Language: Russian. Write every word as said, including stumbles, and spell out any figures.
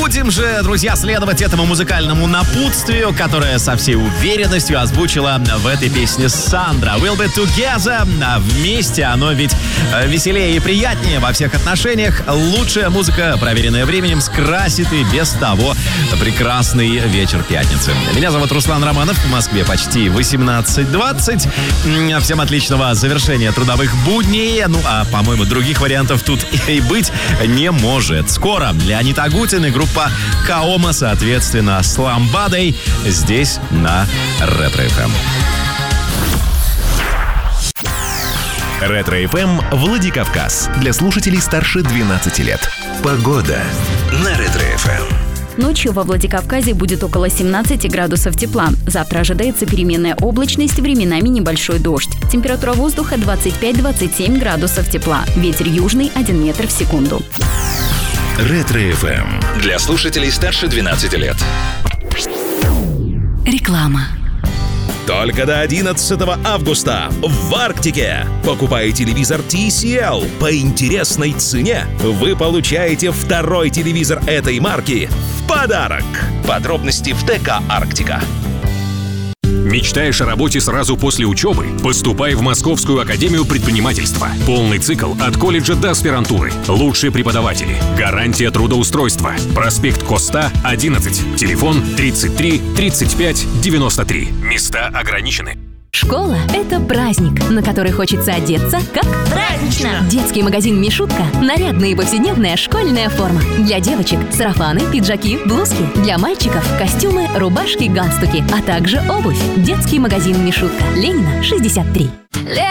Будем же, друзья, следовать этому музыкальному напутствию, которое со всей уверенностью озвучила в этой песне Сандра. We'll be together. Вместе оно ведь веселее и приятнее во всех отношениях. Лучшая музыка, проверенная временем, скрасит и без того прекрасный вечер пятницы. Меня зовут Руслан Романов. В Москве почти восемнадцать двадцать. Всем отличного завершения трудовых будней. Ну, а, по-моему, других вариантов тут и быть не может. Скоро Леонид Агутин и группа Каома, соответственно, с Ламбадой здесь на Ретро-эф эм. Ретро-эф эм Владикавказ. Для слушателей старше двенадцати лет. Погода на Ретро-эф эм. Ночью во Владикавказе будет около семнадцати градусов тепла. Завтра ожидается переменная облачность, временами небольшой дождь. Температура воздуха двадцать пять - двадцать семь градусов тепла. Ветер южный один метр в секунду. Ретро-эф эм. Для слушателей старше двенадцати лет. Реклама. Только до одиннадцатого августа в Арктике. Покупая телевизор ти си эл по интересной цене, вы получаете второй телевизор этой марки в подарок. Подробности в ТК «Арктика». Мечтаешь о работе сразу после учебы? Поступай в Московскую академию предпринимательства. Полный цикл от колледжа до аспирантуры. Лучшие преподаватели. Гарантия трудоустройства. Проспект Коста, одиннадцать. Телефон тридцать три тридцать пять девяносто три. Места ограничены. Школа – это праздник, на который хочется одеться как празднично. Детский магазин «Мишутка» – нарядная и повседневная школьная форма. Для девочек – сарафаны, пиджаки, блузки. Для мальчиков – костюмы, рубашки, галстуки, а также обувь. Детский магазин «Мишутка». Ленина, шестьдесят три.